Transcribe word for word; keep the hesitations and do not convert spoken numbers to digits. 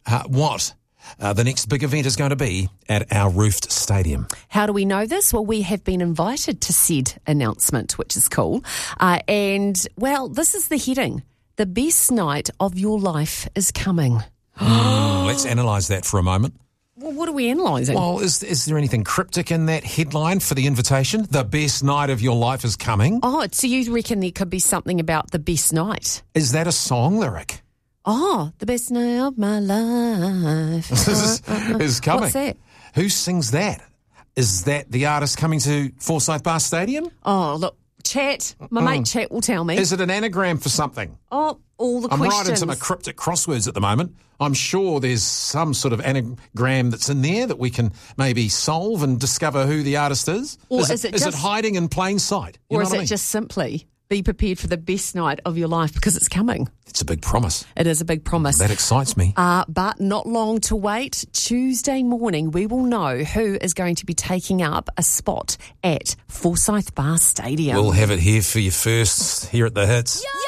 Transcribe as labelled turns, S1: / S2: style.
S1: uh, what uh, the next big event is going to be at our roofed stadium.
S2: How do we know this? Well, we have been invited to said announcement, which is cool. Uh, and, well, this is the heading. The best night of your life is coming.
S1: Mm, let's analyse that for a moment.
S2: Well, what are we analysing?
S1: Well, is, is there anything cryptic in that headline for the invitation? The best night of your life is coming?
S2: Oh, so you reckon there could be something about the best night?
S1: Is that a song lyric?
S2: Oh, the best night of my life
S1: is, is coming.
S2: What's that?
S1: Who sings that? Is that the artist coming to Forsyth Bar Stadium?
S2: Oh, look, Chat, my mm. mate Chat will tell me.
S1: Is it an anagram for something?
S2: Oh, all the
S1: I'm
S2: questions.
S1: writing some cryptic crosswords at the moment. I'm sure there's some sort of anagram that's in there that we can maybe solve and discover who the artist is.
S2: Or
S1: is,
S2: is
S1: it,
S2: it
S1: is
S2: just,
S1: it hiding in plain sight? You
S2: or
S1: know
S2: is
S1: what
S2: it
S1: I mean?
S2: just simply be prepared for the best night of your life because it's coming?
S1: It's a big promise.
S2: It is a big promise.
S1: That excites me.
S2: Uh, but not long to wait. Tuesday morning, we will know who is going to be taking up a spot at Forsyth Bar Stadium.
S1: We'll have it here for you first, here at The Hits.
S2: Yeah!